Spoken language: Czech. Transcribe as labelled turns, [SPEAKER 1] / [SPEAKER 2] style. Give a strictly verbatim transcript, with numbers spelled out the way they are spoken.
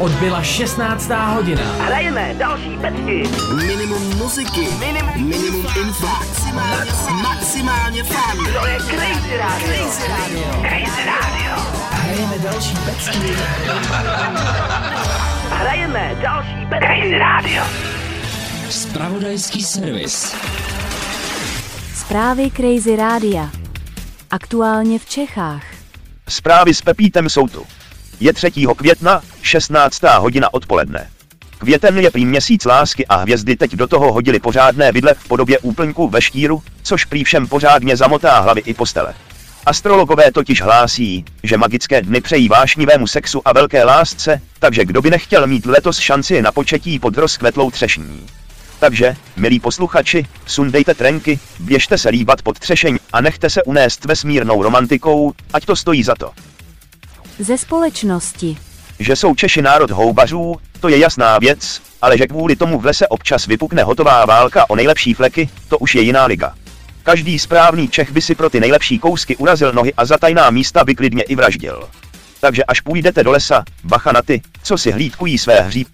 [SPEAKER 1] Odbyla šestnáctá hodina.
[SPEAKER 2] Hrajeme další pecky.
[SPEAKER 3] Minimum muziky, minimum, minimum info, maximálně, maximálně fun.
[SPEAKER 2] To je Crazy Radio.
[SPEAKER 3] Crazy Radio.
[SPEAKER 2] Crazy Radio.
[SPEAKER 1] Hrajeme další pecky.
[SPEAKER 2] Hrajeme další pecky. Crazy Radio.
[SPEAKER 4] Zpravodajský servis.
[SPEAKER 5] Zprávy Crazy Rádia. Aktuálně v Čechách.
[SPEAKER 6] Zprávy s Pepítem jsou tu. Je třetího května, šestnáctá hodina odpoledne. Květen je prý měsíc lásky a hvězdy teď do toho hodili pořádné vidle v podobě úplňků ve štíru, což prý všem pořádně zamotá hlavy i postele. Astrologové totiž hlásí, že magické dny přejí vášnivému sexu a velké lásce, takže kdo by nechtěl mít letos šanci na početí pod rozkvetlou třešní. Takže, milí posluchači, sundejte trenky, běžte se líbat pod třešeň a nechte se unést vesmírnou romantikou, ať to stojí za to.
[SPEAKER 5] Ze společnosti.
[SPEAKER 6] Že jsou Češi národ houbařů, to je jasná věc, ale že kvůli tomu v lese občas vypukne hotová válka o nejlepší fleky, to už je jiná liga. Každý správný Čech by si pro ty nejlepší kousky urazil nohy a za tajná místa by klidně i vraždil. Takže až půjdete do lesa, bacha na ty, co si hlídkují své hříbky.